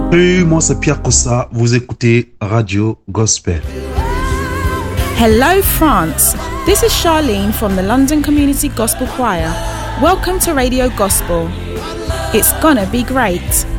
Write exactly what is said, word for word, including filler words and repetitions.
Salut, moi c'est Pierre Kossa, vous écoutez Radio Gospel. Hello France, this is Charlene from the London Community Gospel Choir. Welcome to Radio Gospel. It's gonna be great.